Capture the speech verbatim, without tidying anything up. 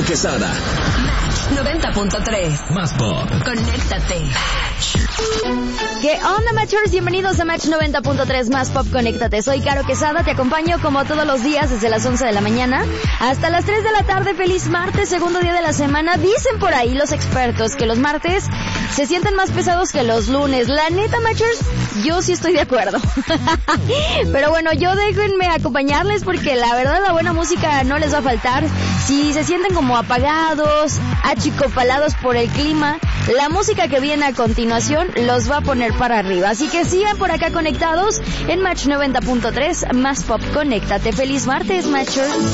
Quesada. Match noventa punto tres. Más pop. Conéctate. ¿Qué onda, Matchers? Bienvenidos a Match noventa punto tres Más Pop, Conéctate. Soy Caro Quesada, te acompaño como todos los días desde las once de la mañana hasta las tres de la tarde. Feliz martes, segundo día de la semana. Dicen por ahí los expertos que los martes se sienten más pesados que los lunes. La neta, Matchers, yo sí estoy de acuerdo. Pero bueno, yo déjenme acompañarles porque la verdad la buena música no les va a faltar. Si se sienten como apagados, achicopalados por el clima, la música que viene a continuación los va a poner para arriba. Así que sigan por acá conectados en Match noventa punto tres Más Pop, Conéctate. Feliz martes, Matchers.